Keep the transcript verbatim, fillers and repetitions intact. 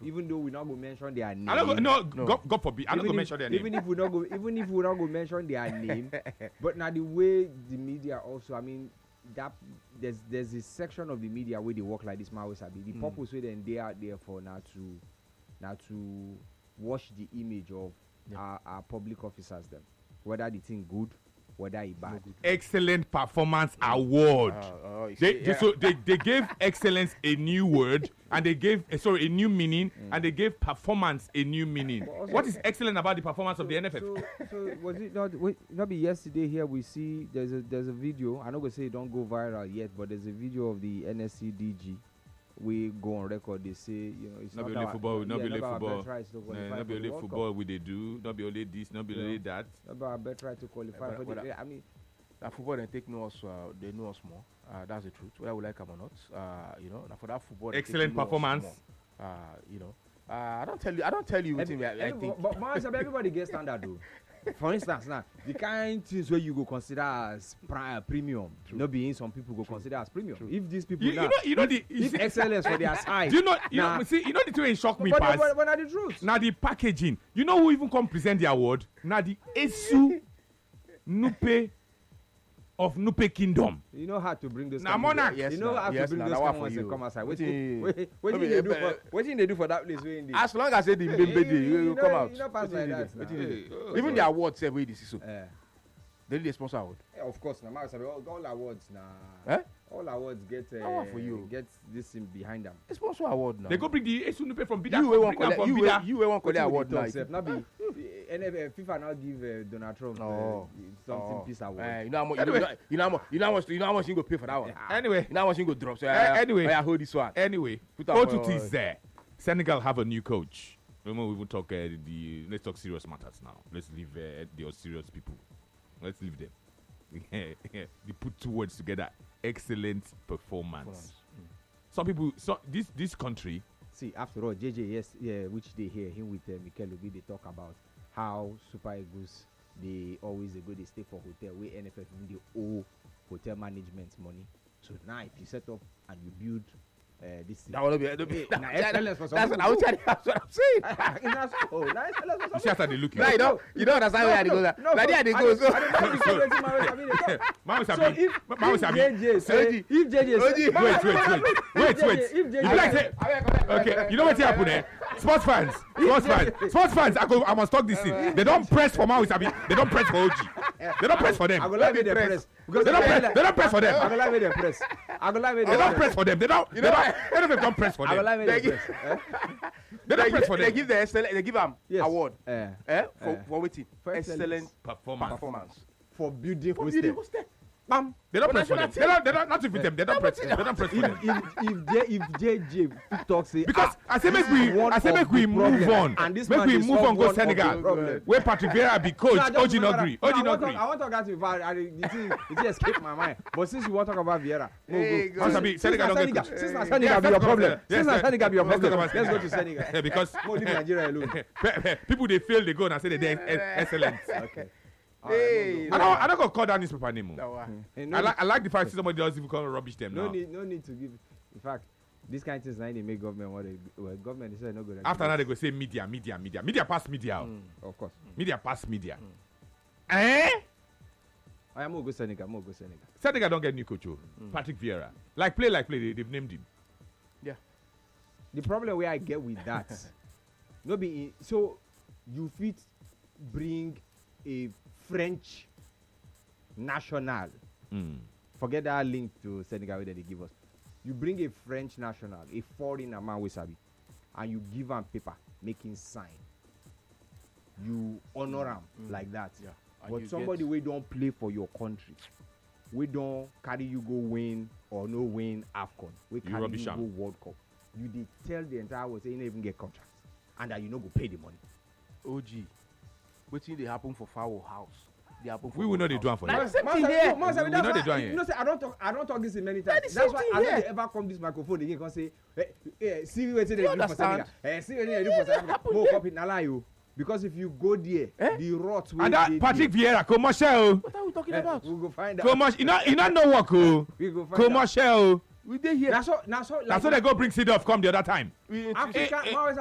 even though we not go mention their name. I don't go, no, no, God, God forbid. I don't go if, mention their name. Even if we not go, even if we not go mention their name, but now the way the media also, I mean, that there's there's a section of the media where they work like this. My always be the mm. purpose where then they are there for now to, now to wash the image of yeah. our, our public officers them, whether the thing good. Whether he bad. Excellent performance award. Uh, uh, they, yeah. they, so they, they gave excellence a new word, and they gave uh, sorry a new meaning, mm. and they gave performance a new meaning. What is excellent about the performance so, of the N F F? So, so was it not? Wait, not be yesterday here we see there's a there's a video. I'm not gonna say it don't go viral yet, but there's a video of the N S C D G. We go on record. They say, you know, it's not, not be only our, football, yeah, not be only football, nah, not be only football. We they do, not be only this, not be yeah. only that. About our better try to qualify yeah, for the. Yeah, I mean, that football they take know us, uh, they know us more. Uh, that's the truth. Whether we like them or not, uh, you know. Now for that football, excellent performance. Uh, you know, uh, I don't tell you. I don't tell you. Every, every, I, I think. But, but everybody gets standard though. For instance, now the kind things where you go consider as pri- premium, True. Not being some people go True. Consider as premium. True. If these people, you, now, you know, you know if, the if excellence for their side, do you know? You nah. know, see, you know the thing shock me, but, pass. But, but, but the truth. Now the packaging. You know who even come present the award? Now the Esu Nupe of Nupe Kingdom. You know how to bring this. Now monarch. Yes, you know how yes, to bring nah, those ones and come outside. What did they do for? What did they do for that place? As long as they the Mbembe, you come out. You know, pass like that. Even the awards say where this is so. They need a sponsor award. Yeah, of course, now all, all awards now. Eh? All awards get uh, award for you. Get this thing behind them. A sponsor award now. They go bring the Esu Nupe from Bida. You will want collect. You will you will want collect award now. Not be N F F FIFA now give uh, Donald Trump oh. uh, something oh. peace award. Uh, you know how much anyway. you know you know how much you know how much you go pay for that one. Yeah. Anyway, you know how much you go drop. So uh, uh, anyway, I hold this one. Anyway, all to is there. Senegal have a new coach. Remember, we will talk uh, the let's talk serious matters now. Let's leave uh, the serious people. Let's leave them. They put two words together: excellent performance. Mm. Some people, so this this country. See, after all, J J, yes, yeah, which they hear him with uh, Mikel Obi, they talk about how Super Eagles they always they go they stay for hotel where N F F even they owe hotel management money. So now if you set up and you build. Uh, this that will be, be hey, nah, excellence for some that's, people. What that's what I'm saying. That's, oh, that's excellence for some you see how they look. No, you don't. You don't understand where they go. Like there they go. So, so if J J, if J J, wait, wait, wait, wait, wait. If J J, okay, you know what happened there? Sports fans, sports fans, sports fans. I go. I must talk this thing. They don't press for Maui Sabi. They don't press for O G. They don't press for them. I go like with the press. Because they don't press. They don't press for them. I go like with the press. I go like with. They don't press for them. They don't. They don't. They don't don't press for them. I go like with the press. They don't press for them. They give the excellent. They give them award. Eh. For for waiting. Excellent performance. Performance. For building hostel. Bam. They don't press for them. They don't. They don't. Not with them. They don't press. They don't press for them. If if J J talks say because I say make we I say make we move on. And this make we move on go Senegal. Where Patrick Vieira be coach. O G no agree. O G no agree. I want to talk about it. The thing it escaped my mind. But since you want to talk about Vieira, go go. Senegal don't get. Since Senegal be your problem. Since Senegal be your problem. Let's go to Senegal. Yeah, because leave Nigeria alone. People they fail, they go and say they're excellent. Okay. Hey, I don't. I don't go call down newspaper anymore. No, uh, hey, no I like. I like the fact that somebody doesn't even call rubbish them no now. Need, no need to give. In fact, this kind of things now they make government what they well, government is no good. After now they go say media, media, media, media pass media. Mm, of course, media pass media. Mm. Eh? I am go Senegal. I'm go Senegal. Senegal don't get new coach. Mm. Patrick Vieira, like play, like play. They, they've named him. Yeah. The problem where I get with that, no be so you fit bring a French national. Mm. Forget that link to Senegal that they give us. You bring a French national, a foreigner man with Sabi, and you give him paper, make him sign. You honor him mm. like that. Yeah. But somebody we don't play for your country, we don't carry you go win or no win AFCON. We you carry you am. go World Cup. You did tell the entire world say you don't even get contracts, and that you no go pay the money. O G, what thing they happen for Fowl House? We will not do one for you. Like same thing here. We will not do You know, say I don't talk. I don't talk this in many times. That's, That's why I don't ever come this microphone again. Cause say, hey, hey, see what they do for Senegal. Hey, see what they do for Senegal. More copy nala you. Because if you go there, eh? the rot will. And that Patrick Vieira, commercial. What are we talking eh, about? We go find out. Commercial. You know, you know no work. Oh. We go find commercial. We dey here. That's so. That's so. That's so they go bring Seedorf come the other time. African.